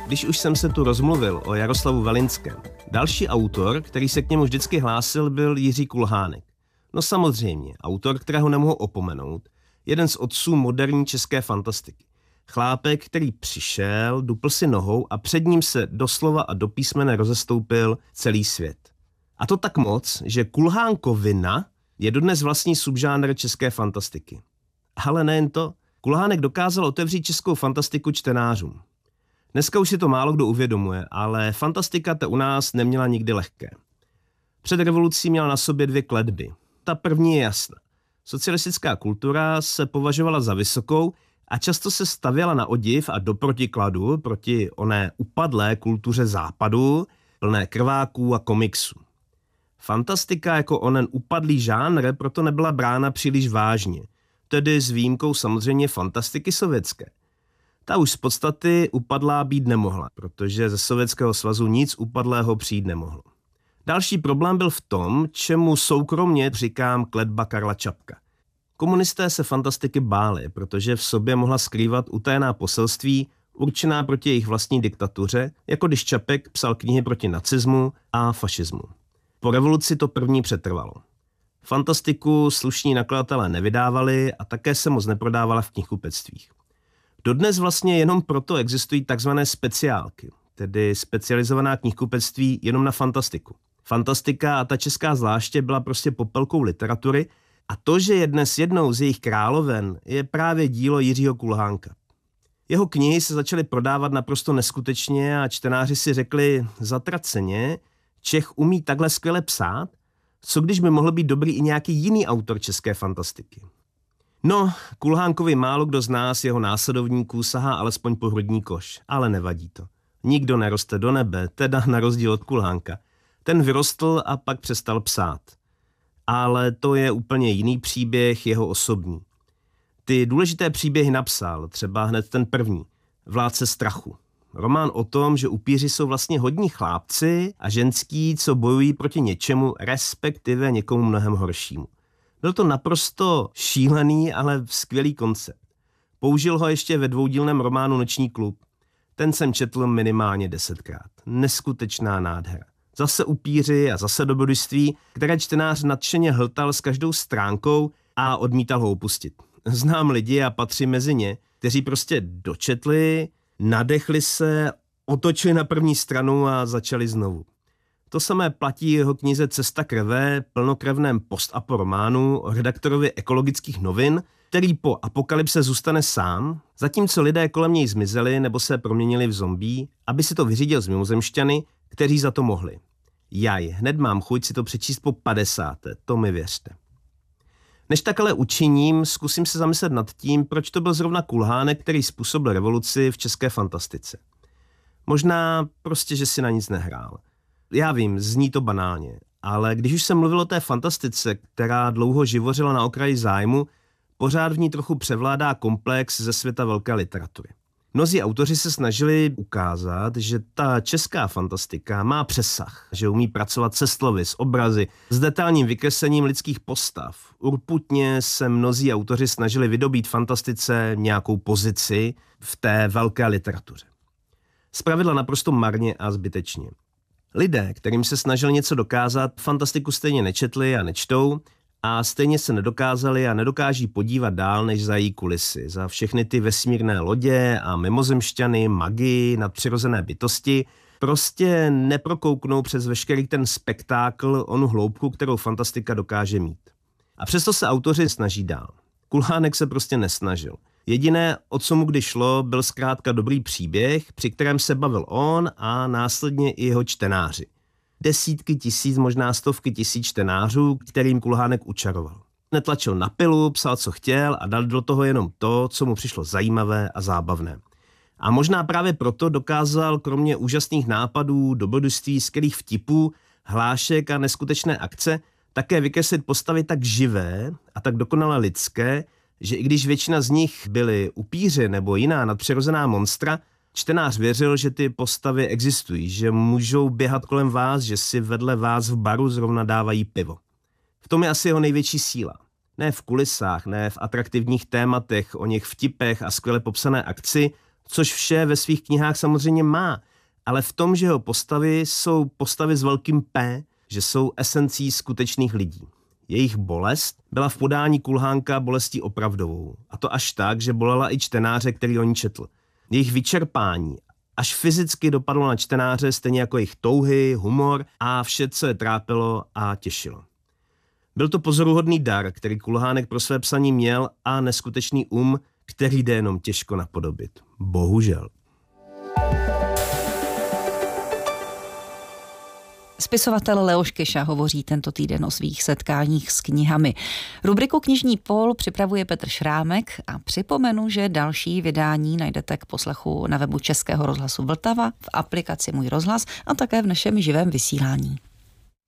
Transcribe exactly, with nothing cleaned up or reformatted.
Když už jsem se tu rozmluvil o Jaroslavu Velinském, další autor, který se k němu vždycky hlásil, byl Jiří Kulhánek. No samozřejmě, autor, kterého nemohu opomenout, jeden z otců moderní české fantastiky. Chlápek, který přišel, dupl si nohou a před ním se doslova a do písmene rozestoupil celý svět. A to tak moc, že Kulhánkovina je dodnes vlastní subžánr české fantastiky. Ale nejen to, Kulhánek dokázal otevřít českou fantastiku čtenářům. Dneska už si to málo kdo uvědomuje, ale fantastika ta u nás neměla nikdy lehké. Před revolucí měla na sobě dvě kletby. Ta první je jasná. Socialistická kultura se považovala za vysokou a často se stavěla na odiv a do protikladu proti oné upadlé kultuře západu, plné krváků a komiksů. Fantastika jako onen upadlý žánr proto nebyla brána příliš vážně, tedy s výjimkou samozřejmě fantastiky sovětské. Ta už z podstaty upadlá být nemohla, protože ze Sovětského svazu nic upadlého přijít nemohlo. Další problém byl v tom, čemu soukromně říkám kletba Karla Čapka. Komunisté se fantastiky báli, protože v sobě mohla skrývat utajená poselství určená proti jejich vlastní diktatuře, jako když Čapek psal knihy proti nacismu a fašismu. Po revoluci to první přetrvalo. Fantastiku slušní nakladatelé nevydávali a také se moc neprodávala v knihkupectvích. Dodnes vlastně jenom proto existují takzvané speciálky, tedy specializovaná knihkupectví jenom na fantastiku. Fantastika, a ta česká zvláště, byla prostě popelkou literatury a to, že je dnes jednou z jejich královen, je právě dílo Jiřího Kulhánka. Jeho knihy se začaly prodávat naprosto neskutečně a čtenáři si řekli zatraceně, Čech umí takhle skvěle psát, co když by mohl být dobrý i nějaký jiný autor české fantastiky. No, Kulhánkovi málo kdo z nás, jeho následovníků, sahá alespoň po hrudní koš, ale nevadí to. Nikdo neroste do nebe, teda na rozdíl od Kulhánka. Ten vyrostl a pak přestal psát. Ale to je úplně jiný příběh, jeho osobní. Ty důležité příběhy napsal, třeba hned ten první, Vládce strachu. Román o tom, že upíři jsou vlastně hodní chlápci a ženský, co bojují proti něčemu, respektive někomu mnohem horšímu. Byl to naprosto šílený, ale skvělý koncept. Použil ho ještě ve dvoudílném románu Noční klub. Ten jsem četl minimálně desetkrát. Neskutečná nádhera. Zase upíři a zase dobrodružství, které čtenář nadšeně hltal s každou stránkou a odmítal ho opustit. Znám lidi a patří mezi ně, kteří prostě dočetli, nadechli se, otočili na první stranu a začali znovu. To samé platí jeho knize Cesta krve, plnokrevném post-apo románu o redaktorovi Ekologických novin, který po apokalypse zůstane sám, zatímco lidé kolem něj zmizeli nebo se proměnili v zombie, aby si to vyřídil z mimozemšťany, kteří za to mohli. Jaj, hned mám chuť si to přečíst po padesáté, to mi věřte. Než tak ale učiním, zkusím se zamyslet nad tím, proč to byl zrovna Kulhánek, který způsobil revoluci v české fantastice. Možná prostě, že si na nic nehrál. Já vím, zní to banálně, ale když už jsem mluvil o té fantastice, která dlouho živořila na okraji zájmu, pořád v ní trochu převládá komplex ze světa velké literatury. Mnozí autoři se snažili ukázat, že ta česká fantastika má přesah, že umí pracovat se slovy, s obrazy, s detailním vykreslením lidských postav. Urputně se mnozí autoři snažili vydobít fantastice nějakou pozici v té velké literatuře. Zpravidla naprosto marně a zbytečně. Lidé, kterým se snažili něco dokázat, fantastiku stejně nečetli a nečtou a stejně se nedokázali a nedokáží podívat dál než za její kulisy, za všechny ty vesmírné lodě a mimozemšťany, magii, nadpřirozené bytosti. Prostě neprokouknou přes veškerý ten spektákl, onu hloubku, kterou fantastika dokáže mít. A přesto se autoři snaží dál. Kulhánek se prostě nesnažil. Jediné, o co mu kdy šlo, byl zkrátka dobrý příběh, při kterém se bavil on a následně i jeho čtenáři. Desítky tisíc, možná stovky tisíc čtenářů, kterým Kulhánek učaroval. Netlačil na pilu, psal, co chtěl a dal do toho jenom to, co mu přišlo zajímavé a zábavné. A možná právě proto dokázal kromě úžasných nápadů, dobrodružství, skvělých vtipů, hlášek a neskutečné akce také vykreslit postavy tak živé a tak dokonale lidské, že i když většina z nich byly upíři nebo jiná nadpřirozená monstra, čtenář věřil, že ty postavy existují, že můžou běhat kolem vás, že si vedle vás v baru zrovna dávají pivo. V tom je asi jeho největší síla. Ne v kulisách, ne v atraktivních tématech, o něch vtipech a skvěle popsané akci, což vše ve svých knihách samozřejmě má, ale v tom, že jeho postavy jsou postavy s velkým P, že jsou esencí skutečných lidí. Jejich bolest byla v podání Kulhánka bolestí opravdovou. A to až tak, že bolela i čtenáře, který o ní četl. Jejich vyčerpání až fyzicky dopadlo na čtenáře, stejně jako jejich touhy, humor a vše, co je trápilo a těšilo. Byl to pozoruhodný dar, který Kulhánek pro své psaní měl, a neskutečný um, který jde jenom těžko napodobit. Bohužel. Spisovatel Leoš Keša hovoří tento týden o svých setkáních s knihami. Rubriku Knižní pól připravuje Petr Šrámek a připomenu, že další vydání najdete k poslechu na webu Českého rozhlasu Vltava, v aplikaci Můj rozhlas a také v našem živém vysílání.